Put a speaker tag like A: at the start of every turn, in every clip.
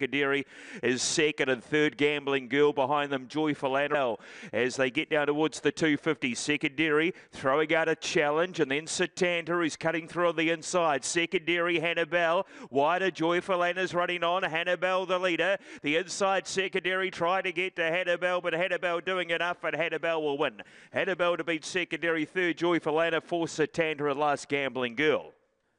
A: Secondary is second, and third Gambling Girl. Behind them Joyful Animal as they get down towards the 250. Secondary throwing out a challenge, and then Satanta, who's cutting through on the inside. Secondary Hannibal wider. Joyful Anna's running on. Hannibal the leader. The inside Secondary trying to get to Hannibal, but Hannibal doing enough, and Hannibal will win. Hannibal to beat Secondary, third Joyful Anna, fourth Satanta, and last Gambling Girl.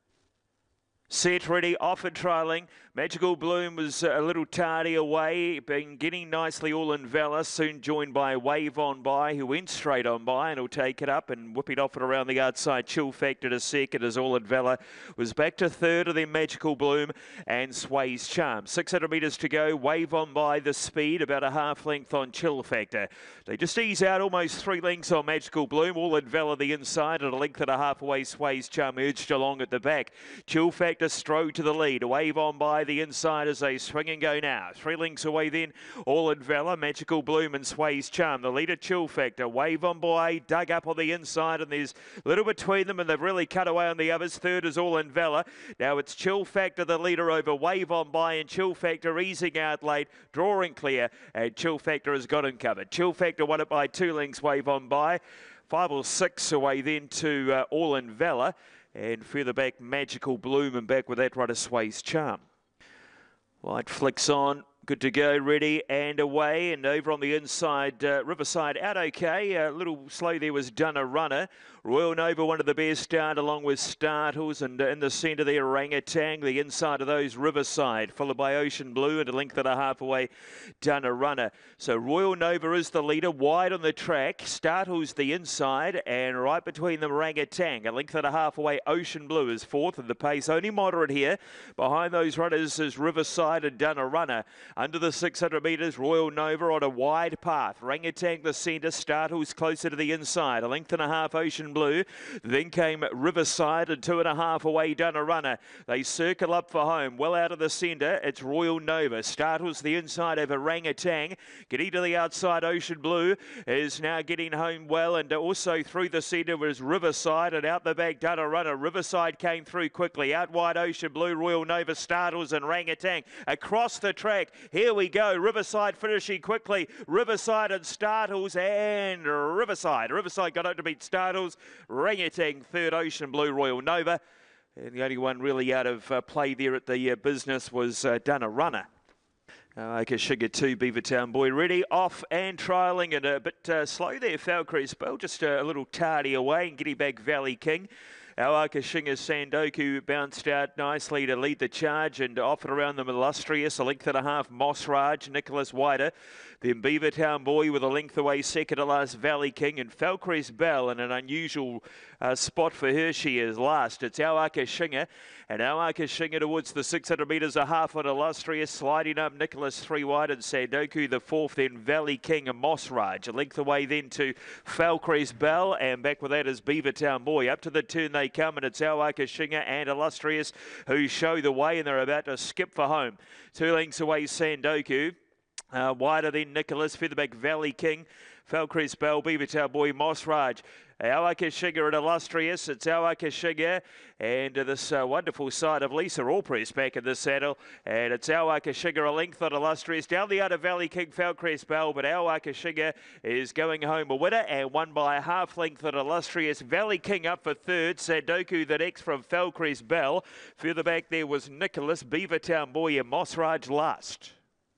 A: Set, ready, off and trialling. Magical Bloom was a little tardy away, been getting nicely all in Valor, soon joined by Wave On By, who went straight on by and will take it up and whip it off and around the outside. Chill Factor to second as All in Valor was back to third, and then Magical Bloom and Sway's Charm. 600 metres to go. Wave On By the speed, about a half length on Chill Factor. They just ease out almost 3 lengths on Magical Bloom. All in Valor the inside, and a length and a half away. Sway's Charm urged along at the back. Chill Factor strode to the lead. Wave On By the inside as they swing and go now. 3 lengths away then, All in Valor, Magical Bloom and Sway's Charm. The leader, Chill Factor. Wave On By dug up on the inside, and there's a little between them, and they've really cut away on the others. Third is All in Valor. Now it's Chill Factor, the leader, over Wave On By, and Chill Factor easing out late, drawing clear, and Chill Factor has got him covered. Chill Factor won it by 2 lengths, Wave On By. 5 or 6 away then to All in Valor. And further back, Magical Bloom, and back with that rider, Sway's Charm. Light flicks on, good to go, ready and away. And over on the inside, Riverside out okay. A little slow there was Dunna Runner. Royal Nova, one of the best start, along with Startles, and in the centre there, Orangutan. The inside of those, Riverside, followed by Ocean Blue, and a length and a half away, Dunna Runner. So Royal Nova is the leader, wide on the track. Startles the inside, and right between them, Orangutan. A length and a half away, Ocean Blue is fourth, and the pace only moderate here. Behind those runners is Riverside and Dunna Runner. Under the 600 metres, Royal Nova on a wide path. Orangutan the centre, Startles closer to the inside. A length and a half, Ocean Blue. Then came Riverside, and 2.5 away, Dunna Runner. They circle up for home. Well out of the centre, it's Royal Nova. Startles the inside of Orangutan. Getting to the outside, Ocean Blue is now getting home well, and also through the centre was Riverside, and out the back, Dunna Runner. Riverside came through quickly. Out wide, Ocean Blue, Royal Nova, Startles and Orangutan. Across the track, here we go. Riverside finishing quickly. Riverside and Startles, and Riverside. Riverside got out to beat Startles. Orangutan third, Ocean Blue, Royal Nova. And the only one really out of play there at the business was Dunna Runner. Okay, Sugar 2, Beavertown Boy ready, off and trialling, and a bit slow there, Falcrest Bell, just a little tardy away, and getting back Valley King. Our Akashinga Sandoku bounced out nicely to lead the charge, and off and around them Illustrious, a length and a half, Moss Raj, Nicholas Wider. Then Beavertown Boy with a length away, second to last, Valley King, and Falcrest Bell in an unusual spot for her. She is last. It's Our Akashinga, and Our Akashinga towards the 600 metres, a half on Illustrious, sliding up Nicholas 3 wide, and Sandoku the fourth, then Valley King and Moss Raj. A length away then to Falcrest Bell, and back with that is Beavertown Boy. Up to the turn they come, and it's Our Akashinga and Illustrious who show the way, and they're about to skip for home. 2 lengths away, Sandoku. Wider than Nicholas, further back Valley King, Falcrest Bell, Beavertown Boy, Moss Raj. Our Akashinga and Illustrious, it's Our Akashinga, and this wonderful side of Lisa Allpress back in the saddle, and it's Our Akashinga, a length on Illustrious, down the other Valley King, Falcrest Bell, but Our Akashinga is going home a winner, and won by a half length on Illustrious. Valley King up for third, Sandoku the next from Falcrest Bell. Further back there was Nicholas, Beavertown Boy, and Moss Raj last.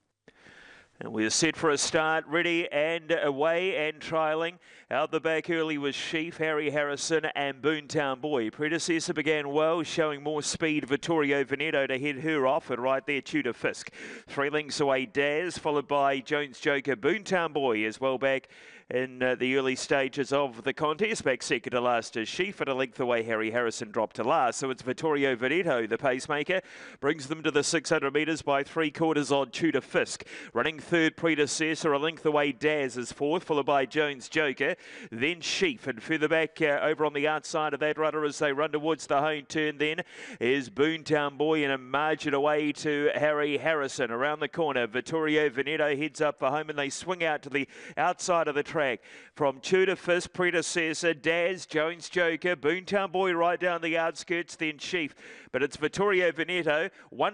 A: And we're set for a start, ready and away and trialling. Out the back early was Sheaf, Harry Harrison and Boontown Boy. Predecessor began well, showing more speed. Vittorio Veneto to head her off, and right there Tudor Fisk. 3 lengths away Daz, followed by Jones Joker. Boontown Boy as well back in the early stages of the contest. Back second to last is Sheaf, and a length away Harry Harrison dropped to last. So it's Vittorio Veneto, the pacemaker, brings them to the 600 metres by 3/4 on Tudor Fisk. Running third, Predecessor, a length away Daz is fourth, followed by Jones Joker, then Sheaf, and further back over on the outside of that runner as they run towards the home turn then is Boontown Boy, and a margin away to Harry Harrison. Around the corner, Vittorio Veneto heads up for home, and they swing out to the outside of the track. From Tudor Fisk, Predecessor, Daz, Jones Joker, Boontown Boy right down the outskirts, then Sheaf. But it's Vittorio Veneto, one